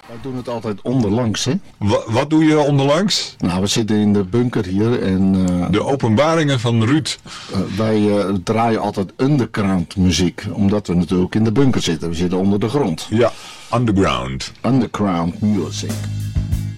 Wij doen het altijd onderlangs, hè? Wat doe je onderlangs? Nou, we zitten in de bunker hier en... De openbaringen van Ruud. Wij draaien altijd underground muziek, omdat we natuurlijk in de bunker zitten. We zitten onder de grond. Ja, underground. Underground music.